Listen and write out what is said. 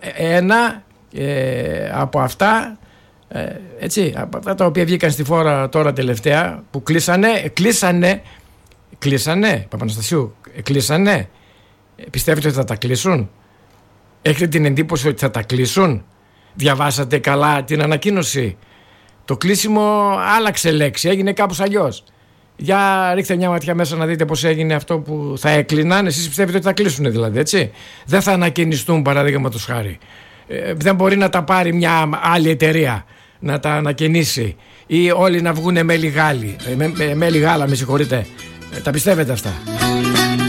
ένα από αυτά, έτσι, από αυτά τα οποία βγήκαν στη φόρα τώρα τελευταία, που κλείσανε, Παπαναστασίου, κλείσανε. Πιστεύετε ότι θα τα κλείσουν? Έχετε την εντύπωση ότι θα τα κλείσουν? Διαβάσατε καλά την ανακοίνωση? Το κλείσιμο άλλαξε λέξη, έγινε κάπως αλλιώς. Για ρίχτε μια ματιά μέσα να δείτε πώς έγινε αυτό που θα έκλειναν. Εσείς πιστεύετε ότι θα κλείσουν δηλαδή, έτσι? Δεν θα ανακαινιστούν, παραδείγματος χάρη. Δεν μπορεί να τα πάρει μια άλλη εταιρεία να τα ανακαινήσει, ή όλοι να βγουνε μέλι γάλα, με συγχωρείτε. Τα πιστεύετε αυτά?